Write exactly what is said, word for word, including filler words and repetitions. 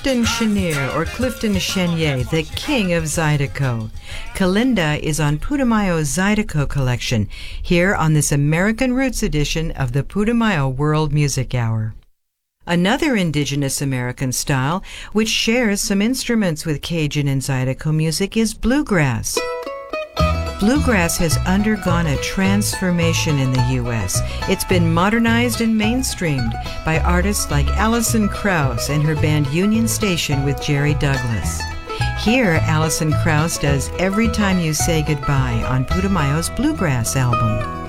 Clifton Chenier, or Clifton Chenier, the king of Zydeco. Kalinda is on Putumayo's Zydeco collection, here on this American Roots edition of the Putumayo World Music Hour. Another indigenous American style, which shares some instruments with Cajun and Zydeco music, is bluegrass. Bluegrass has undergone a transformation in the U S. It's been modernized and mainstreamed by artists like Alison Krauss and her band Union Station with Jerry Douglas. Here, Alison Krauss does Every Time You Say Goodbye on Putumayo's Bluegrass album.